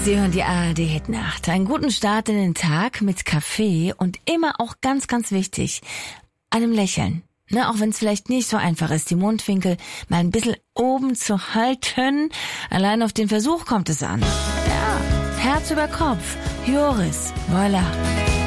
Sie hören die ARD Hit Nacht. Einen guten Start in den Tag mit Kaffee und immer auch ganz, ganz wichtig, einem Lächeln. Ne, auch wenn es vielleicht nicht so einfach ist, die Mundwinkel mal ein bisschen oben zu halten. Allein auf den Versuch kommt es an. Ja, Herz über Kopf. Joris, voilà.